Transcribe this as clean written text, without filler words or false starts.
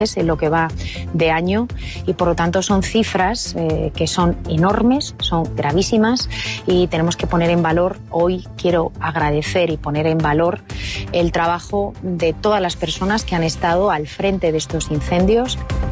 en lo que va de año y por lo tanto son cifras que son enormes, son gravísimas y tenemos que poner en valor, hoy quiero agradecer y poner en valor el trabajo de todas las personas que han estado al frente de estos incendios.